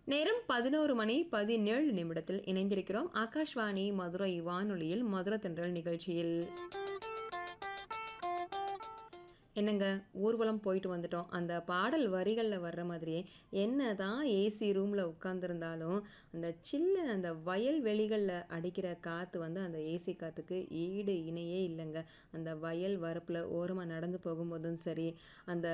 நேரம் 11:17 இணைந்திருக்கிறோம். ஆகாஷ்வாணி மதுரை வானொலியில் மதுரை தென்றல் நிகழ்ச்சியில். என்னங்க, ஊர்வலம் போயிட்டு வந்துட்டோம். அந்த பாடல் வரிகள்ல வர்ற மாதிரியே, என்னதான் ஏசி ரூம்ல உட்கார்ந்திருந்தாலும், அந்த சில்லுன்னு அந்த வயல்வெளிகள்ல அடிக்கிற காத்து வந்து அந்த ஏசி காத்துக்கு ஈடு இணையே இல்லங்க. அந்த வயல் வரப்புல ஓரமா நடந்து போகும்போதும் சரி, அந்த